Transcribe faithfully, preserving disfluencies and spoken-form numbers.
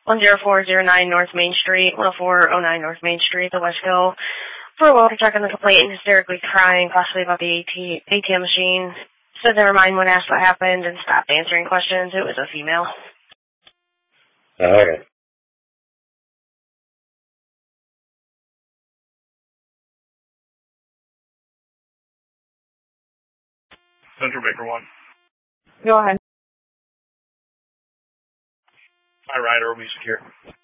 one zero four zero nine North Main Street, one oh four oh nine North Main Street, the Westco. For a while, checking the complaint and hysterically crying, possibly about the A T M machine. Said never mind when asked what happened and stopped answering questions. It was a female. Okay. Central Baker one. Go ahead. My rider will be secure.